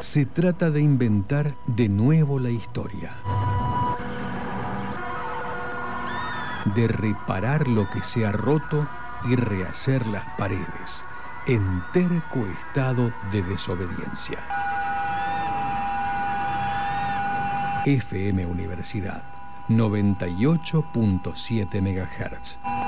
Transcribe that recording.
Se trata de inventar de nuevo la historia. De reparar lo que se ha roto y rehacer las paredes en terco estado de desobediencia. FM Universidad 98.7 MHz.